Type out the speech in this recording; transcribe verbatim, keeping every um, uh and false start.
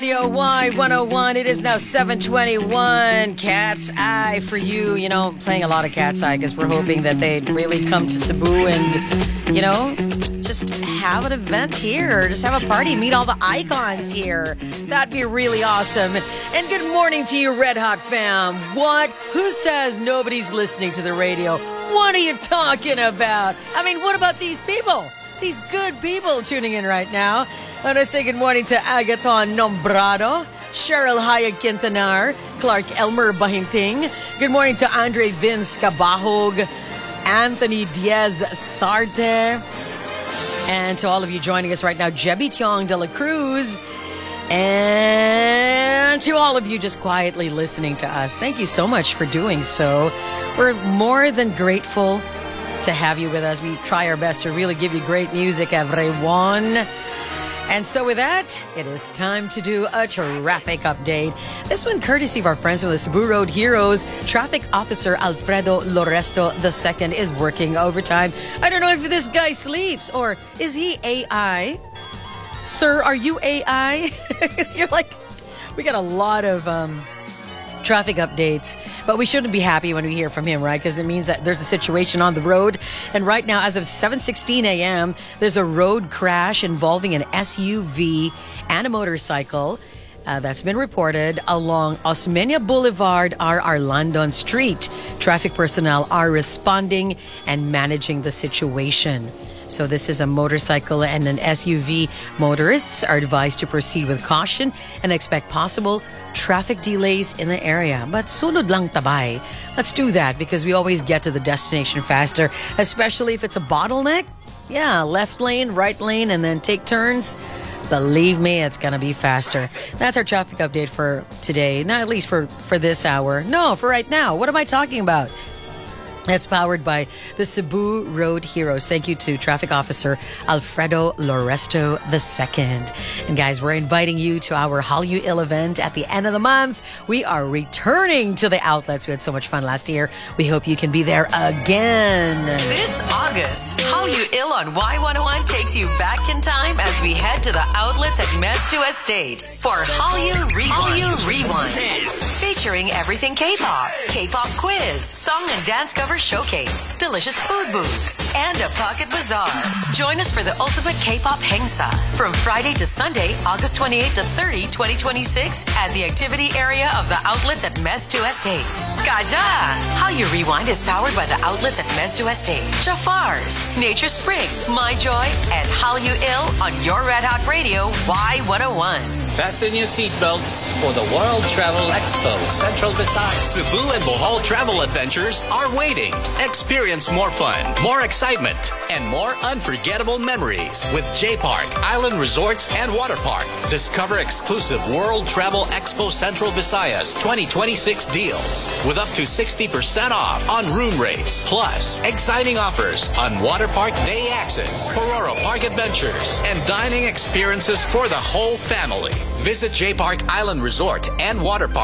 Radio Y one oh one. It is now seven twenty-one. Cat's Eye for you. You know, playing a lot of Cat's Eye because we're hoping that they'd really come to Cebu and, you know, just have an event here. Just have a party. Meet all the icons here. That'd be really awesome. And good morning to you, Red Hot fam. What? Who says nobody's listening to the radio? What are you talking about? I mean, what about these people? These good people tuning in right now. I want to say good morning to Agaton Nombrado, Cheryl Hayag Quintanar, Clark Elmer Bahinting. Good morning to Andre Vince Cabahog, Anthony Diaz Sarte, and to all of you joining us right now, Jebby Tiong de la Cruz, and to all of you just quietly listening to us. Thank you so much for doing so. We're more than grateful to have you with us. We try our best to really give you great music, everyone. And so with that, it is time to do a traffic update. This one courtesy of our friends from the Cebu Road Heroes. Traffic Officer Alfredo Loresto the Second is working overtime. I don't know if this guy sleeps or is he A I? Sir, are you A I? Because you're like, we got a lot of um, traffic updates, but we shouldn't be happy when we hear from him, right? Because it means that there's a situation on the road. And right now, as of seven sixteen a.m., there's a road crash involving an S U V and a motorcycle uh, that's been reported along Osmeña Boulevard, R. Arlandon Street. Traffic personnel are responding and managing the situation. So this is a motorcycle and an S U V. Motorists are advised to proceed with caution and expect possible traffic delays in the area. But sunod lang tabay. Let's do that because we always get to the destination faster, especially if it's a bottleneck. Yeah, left lane, right lane, and then take turns. Believe me, it's going to be faster. That's our traffic update for today. Not at least for, for this hour. No, for right now. What am I talking about? That's powered by the Cebu Road Heroes. Thank you to Traffic Officer Alfredo Loresto the Second. And guys, we're inviting you to our Hallyu Il event at the end of the month. We are returning to the outlets. We had so much fun last year. We hope you can be there again. This August, Hallyu Il on Y one oh one takes you back in time as we head to the outlets at Mestu Estate for Hallyu Rewind. Hallyu Rewind. Featuring everything K-pop, K-pop quiz, song and dance cover showcase, delicious food booths, and a pocket bazaar. Join us for the ultimate K-pop Hengsa from Friday to Sunday, August twenty-eighth to thirtieth, twenty twenty-six at the activity area of the outlets at Mestu Estate. Kaja! Hallyu Rewind is powered by the outlets at Mestu Estate, Jafars, Nature Spring, My Joy, and Hallyu Il on your Red Hot Radio Y one oh one. Fasten your seatbelts for the World Travel Expo Central Visayas. Cebu and Bohol travel adventures are waiting. Experience more fun, more excitement, and more unforgettable memories with J Park Island Resorts and Water Park. Discover exclusive World Travel Expo Central Visayas twenty twenty-six deals with up to sixty percent off on room rates. Plus, exciting offers on Water Park Day Access, Pororo Park Adventures, and dining experiences for the whole family. Visit J Park Island Resort and Water Park